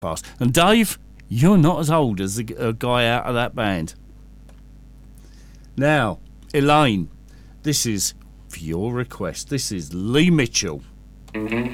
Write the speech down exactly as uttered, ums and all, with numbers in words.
past. And Dave, you're not as old as the uh, guy out of that band. Now, Elaine, this is for your request. This is Lee Mitchell.